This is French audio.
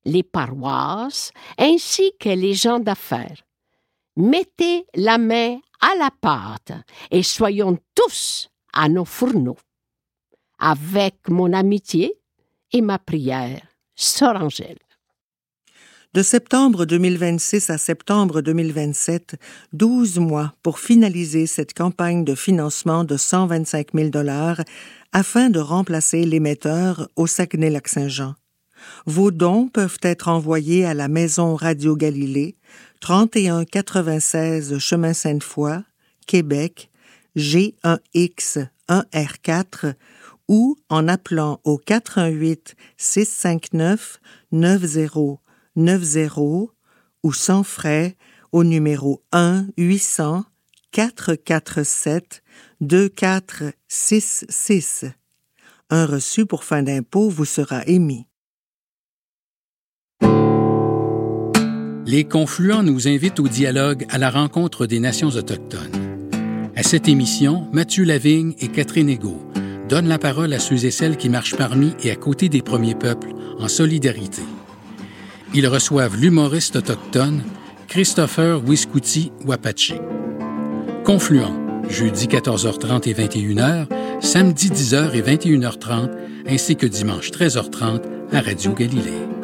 les paroisses ainsi que les gens d'affaires. Mettez la main à la pâte et soyons tous à nos fourneaux. Avec mon amitié et ma prière, Sœur Angèle. De septembre 2026 à septembre 2027, 12 mois pour finaliser cette campagne de financement de 125 000 $ afin de remplacer l'émetteur au Saguenay-Lac-Saint-Jean. Vos dons peuvent être envoyés à la Maison Radio Galilée, 3196 Chemin Sainte-Foy, Québec, G1X1R4 ou en appelant au 418 659 9090 ou sans frais au numéro 1-800-447-2466. Un reçu pour fin d'impôt vous sera émis. Les Confluents nous invitent au dialogue à la rencontre des nations autochtones. À cette émission, Mathieu Lavigne et Catherine Egault donnent la parole à ceux et celles qui marchent parmi et à côté des premiers peuples en solidarité. Ils reçoivent l'humoriste autochtone Christopher Wiskouti-Wapache. Confluents, jeudi 14h30 et 21h, samedi 10h et 21h30, ainsi que dimanche 13h30 à Radio Galilée.